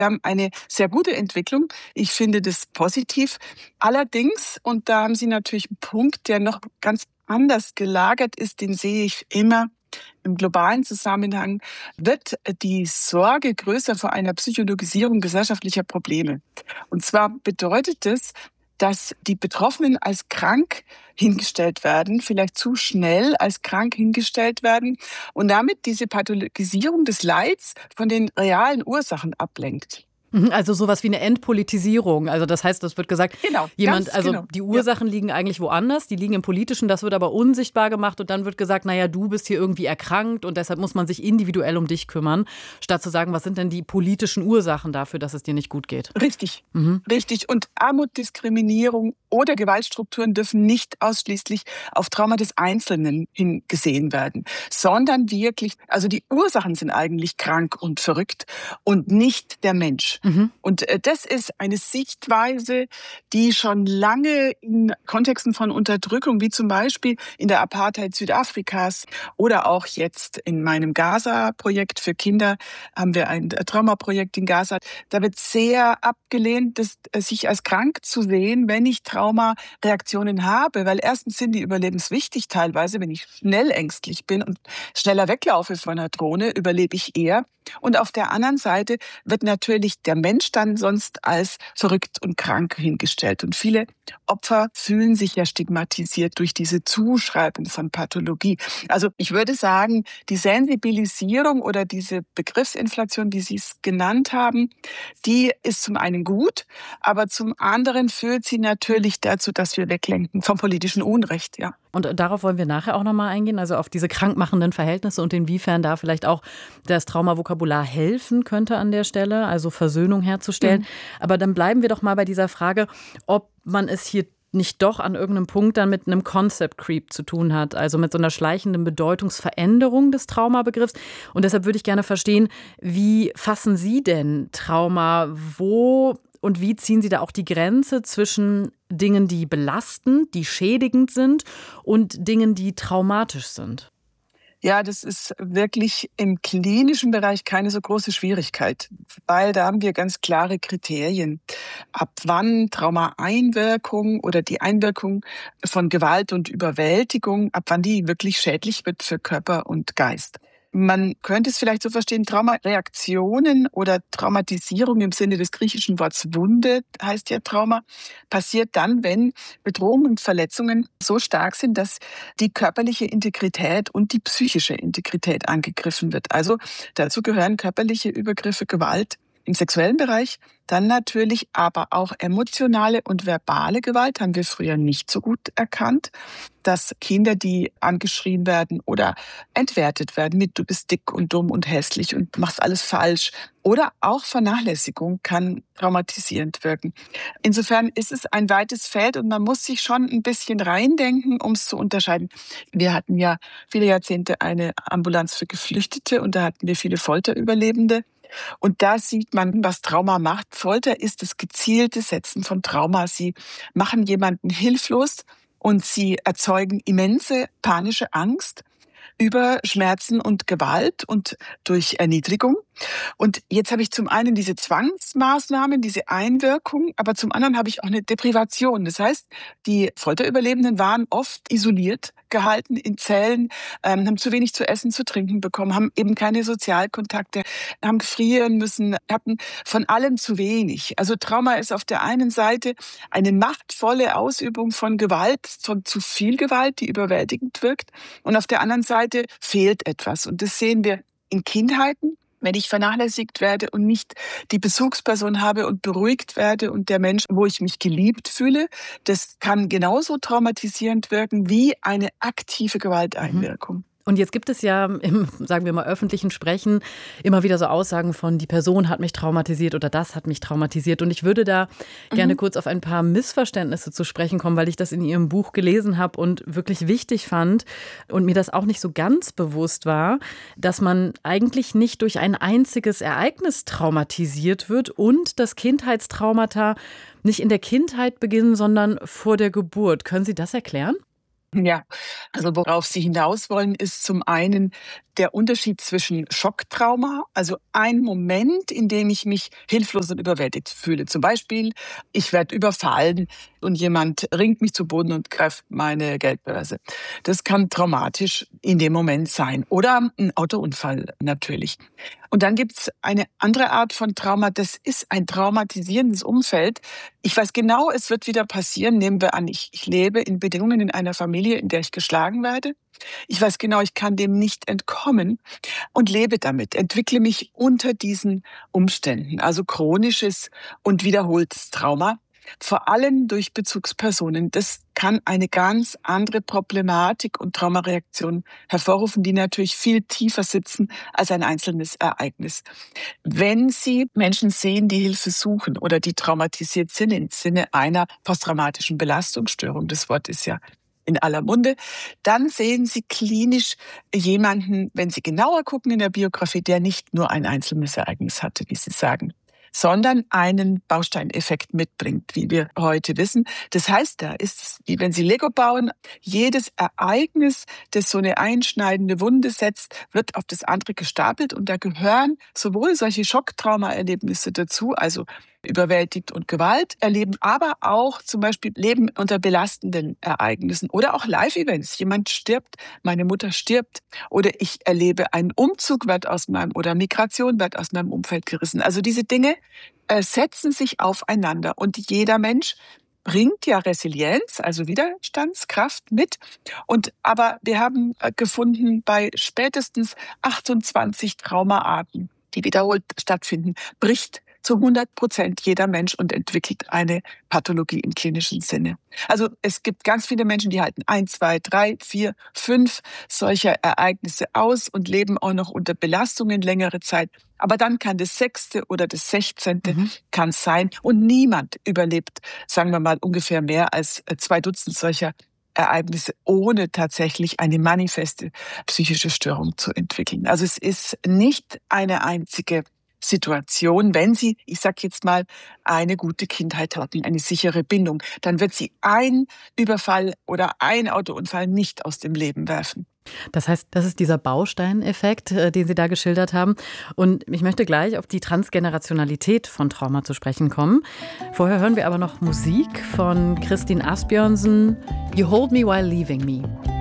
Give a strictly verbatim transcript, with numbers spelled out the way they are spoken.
Wir haben eine sehr gute Entwicklung. Ich finde das positiv. Allerdings, und da haben Sie natürlich einen Punkt, der noch ganz anders gelagert ist, den sehe ich immer im globalen Zusammenhang, wird die Sorge größer vor einer Psychologisierung gesellschaftlicher Probleme. Und zwar bedeutet das, dass die Betroffenen als krank hingestellt werden, vielleicht zu schnell als krank hingestellt werden und damit diese Pathologisierung des Leids von den realen Ursachen ablenkt. Mhm, also sowas wie eine Entpolitisierung. Also das heißt, es wird gesagt, Genau, jemand, ganz also genau. die Ja. Ursachen liegen eigentlich woanders, die liegen im Politischen, das wird aber unsichtbar gemacht und dann wird gesagt, naja, du bist hier irgendwie erkrankt und deshalb muss man sich individuell um dich kümmern, statt zu sagen, was sind denn die politischen Ursachen dafür, dass es dir nicht gut geht? Richtig, Mhm. richtig. Und Armut, Diskriminierung oder Gewaltstrukturen dürfen nicht ausschließlich auf Trauma des Einzelnen hingesehen werden, sondern wirklich, also die Ursachen sind eigentlich krank und verrückt und nicht der Mensch. Mhm. Und äh, das ist eine Sichtweise, die schon lange in Kontexten von Unterdrückung, wie zum Beispiel in der Apartheid Südafrikas oder auch jetzt in meinem Gaza-Projekt für Kinder, haben wir ein Traumaprojekt in Gaza. Da wird sehr abgelehnt, das, äh, sich als krank zu sehen, wenn ich Traumareaktionen habe. Weil erstens sind die überlebenswichtig teilweise. Wenn ich schnell ängstlich bin und schneller weglaufe von einer Drohne, überlebe ich eher. Und auf der anderen Seite wird natürlich der Mensch dann sonst als verrückt und krank hingestellt. Und viele Opfer fühlen sich ja stigmatisiert durch diese Zuschreibung von Pathologie. Also ich würde sagen, die Sensibilisierung oder diese Begriffsinflation, wie Sie es genannt haben, die ist zum einen gut, aber zum anderen führt sie natürlich dazu, dass wir weglenken vom politischen Unrecht, ja. Und darauf wollen wir nachher auch nochmal eingehen, also auf diese krankmachenden Verhältnisse und inwiefern da vielleicht auch das Traumavokabular helfen könnte an der Stelle, also Versöhnung herzustellen. Mhm. Aber dann bleiben wir doch mal bei dieser Frage, ob man es hier nicht doch an irgendeinem Punkt dann mit einem Concept Creep zu tun hat, also mit so einer schleichenden Bedeutungsveränderung des Traumabegriffs. Und deshalb würde ich gerne verstehen, wie fassen Sie denn Trauma, wo und wie ziehen Sie da auch die Grenze zwischen Dingen, die belastend, die schädigend sind und Dingen, die traumatisch sind? Ja, das ist wirklich im klinischen Bereich keine so große Schwierigkeit, weil da haben wir ganz klare Kriterien, ab wann Traumaeinwirkung oder die Einwirkung von Gewalt und Überwältigung, ab wann die wirklich schädlich wird für Körper und Geist. Man könnte es vielleicht so verstehen, Traumareaktionen oder Traumatisierung im Sinne des griechischen Wortes Wunde, heißt ja Trauma, passiert dann, wenn Bedrohungen und Verletzungen so stark sind, dass die körperliche Integrität und die psychische Integrität angegriffen wird. Also dazu gehören körperliche Übergriffe, Gewalt im sexuellen Bereich, dann natürlich aber auch emotionale und verbale Gewalt, haben wir früher nicht so gut erkannt, dass Kinder, die angeschrien werden oder entwertet werden mit du bist dick und dumm und hässlich und machst alles falsch oder auch Vernachlässigung kann traumatisierend wirken. Insofern ist es ein weites Feld und man muss sich schon ein bisschen reindenken, um es zu unterscheiden. Wir hatten ja viele Jahrzehnte eine Ambulanz für Geflüchtete und da hatten wir viele Folterüberlebende. Und da sieht man, was Trauma macht. Folter ist das gezielte Setzen von Trauma. Sie machen jemanden hilflos und sie erzeugen immense panische Angst über Schmerzen und Gewalt und durch Erniedrigung. Und jetzt habe ich zum einen diese Zwangsmaßnahmen, diese Einwirkung, aber zum anderen habe ich auch eine Deprivation. Das heißt, die Folterüberlebenden waren oft isoliert gehalten in Zellen, ähm, haben zu wenig zu essen, zu trinken bekommen, haben eben keine Sozialkontakte, haben gefrieren müssen, hatten von allem zu wenig. Also Trauma ist auf der einen Seite eine machtvolle Ausübung von Gewalt, von zu viel Gewalt, die überwältigend wirkt. Und auf der anderen Seite fehlt etwas. Und das sehen wir in Kindheiten, wenn ich vernachlässigt werde und nicht die Bezugsperson habe und beruhigt werde und der Mensch, wo ich mich geliebt fühle, das kann genauso traumatisierend wirken wie eine aktive Gewalteinwirkung. Und jetzt gibt es ja im, sagen wir mal, öffentlichen Sprechen immer wieder so Aussagen von, die Person hat mich traumatisiert oder das hat mich traumatisiert. Und ich würde da mhm. gerne kurz auf ein paar Missverständnisse zu sprechen kommen, weil ich das in Ihrem Buch gelesen habe und wirklich wichtig fand und mir das auch nicht so ganz bewusst war, dass man eigentlich nicht durch ein einziges Ereignis traumatisiert wird und dass Kindheitstraumata nicht in der Kindheit beginnen, sondern vor der Geburt. Können Sie das erklären? Ja, also worauf Sie hinaus wollen, ist zum einen der Unterschied zwischen Schocktrauma, also ein Moment, in dem ich mich hilflos und überwältigt fühle. Zum Beispiel, ich werde überfallen und jemand ringt mich zu Boden und greift meine Geldbörse. Das kann traumatisch in dem Moment sein. Oder ein Autounfall natürlich. Und dann gibt's eine andere Art von Trauma, das ist ein traumatisierendes Umfeld. Ich weiß genau, es wird wieder passieren. Nehmen wir an, ich, ich lebe in Bedingungen in einer Familie, in der ich geschlagen werde. Ich weiß genau, ich kann dem nicht entkommen und lebe damit, entwickle mich unter diesen Umständen. Also chronisches und wiederholtes Trauma, vor allem durch Bezugspersonen. Das kann eine ganz andere Problematik und Traumareaktion hervorrufen, die natürlich viel tiefer sitzen als ein einzelnes Ereignis. Wenn Sie Menschen sehen, die Hilfe suchen oder die traumatisiert sind im Sinne einer posttraumatischen Belastungsstörung, das Wort ist ja in aller Munde, dann sehen Sie klinisch jemanden, wenn Sie genauer gucken in der Biografie, der nicht nur ein einzelnes Ereignis hatte, wie Sie sagen, sondern einen Bausteineffekt mitbringt, wie wir heute wissen. Das heißt, da ist es, wie wenn Sie Lego bauen, jedes Ereignis, das so eine einschneidende Wunde setzt, wird auf das andere gestapelt und da gehören sowohl solche Schocktraumaerlebnisse dazu, also überwältigt und Gewalt erleben, aber auch zum Beispiel Leben unter belastenden Ereignissen oder auch Live-Events. Jemand stirbt, meine Mutter stirbt oder ich erlebe einen Umzug, wird aus meinem oder Migration wird aus meinem Umfeld gerissen. Also diese Dinge äh, setzen sich aufeinander und jeder Mensch bringt ja Resilienz, also Widerstandskraft mit. Und aber wir haben äh, gefunden, bei spätestens achtundzwanzig Traumaarten, die wiederholt stattfinden, bricht zu hundert Prozent jeder Mensch und entwickelt eine Pathologie im klinischen Sinne. Also es gibt ganz viele Menschen, die halten ein, zwei, drei, vier, fünf solcher Ereignisse aus und leben auch noch unter Belastungen längere Zeit. Aber dann kann das sechste oder das sechzehnte Mhm. kann sein und niemand überlebt, sagen wir mal, ungefähr mehr als zwei Dutzend solcher Ereignisse, ohne tatsächlich eine manifeste psychische Störung zu entwickeln. Also es ist nicht eine einzige Situation, wenn Sie, ich sag jetzt mal, eine gute Kindheit hatten, eine sichere Bindung, dann wird Sie ein Überfall oder ein Autounfall nicht aus dem Leben werfen. Das heißt, das ist dieser Bausteineffekt, äh, den Sie da geschildert haben. Und ich möchte gleich auf die Transgenerationalität von Trauma zu sprechen kommen. Vorher hören wir aber noch Musik von Kristin Asbjørnsen, You Hold Me While Leaving Me.